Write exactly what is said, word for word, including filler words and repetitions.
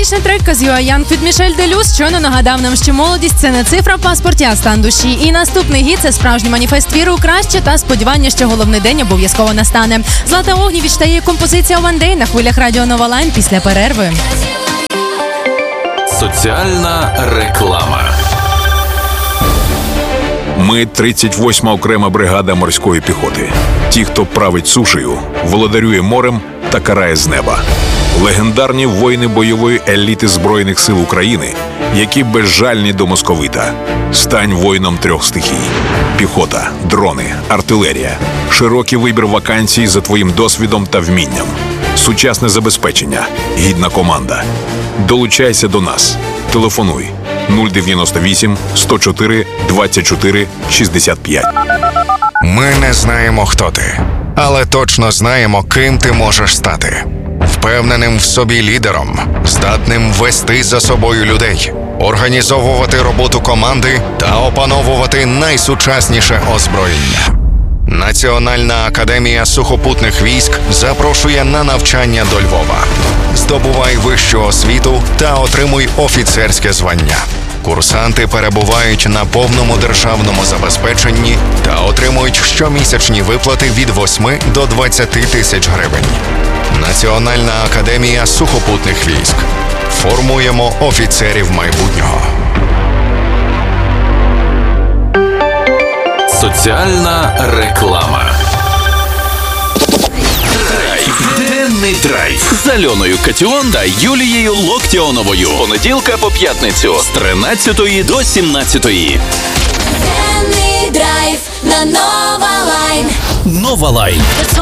Ностальгічний трек Казюа Янг від Мішель Делюс щойно нагадав нам, що молодість – це не цифра в паспорті, а стан душі. І наступний гід – це справжній маніфест віри у краще та сподівання, що головний день обов'язково настане. Злата Огнєвіч та її композиція «One Day» на хвилях радіо Нова Лайн після перерви. Соціальна реклама. Ми – тридцять восьма окрема бригада морської піхоти. Ті, хто править сушею, володарює морем та карає з неба. Легендарні воїни бойової еліти Збройних сил України, які безжальні до московита. Стань воїном трьох стихій. Піхота, дрони, артилерія. Широкий вибір вакансій за твоїм досвідом та вмінням. Сучасне забезпечення, гідна команда. Долучайся до нас. Телефонуй нуль дев'яносто вісім сто чотири двадцять чотири шістдесят п'ять. Ми не знаємо, хто ти, але точно знаємо, ким ти можеш стати. Впевненим в собі лідером, здатним вести за собою людей, організовувати роботу команди та опановувати найсучасніше озброєння. Національна академія сухопутних військ запрошує на навчання до Львова. Здобувай вищу освіту та отримуй офіцерське звання. Курсанти перебувають на повному державному забезпеченні та отримують щомісячні виплати від восьми до двадцяти тисяч гривень. Національна академія сухопутних військ. Формуємо офіцерів майбутнього. Соціальна реклама. Драйв. Денний драйв. З Альоною Катіон та Юлією Локтіоновою. З понеділка по п'ятницю. З тринадцятої до сімнадцятої. Денний драйв на Нова Лайн. Нова Лайн.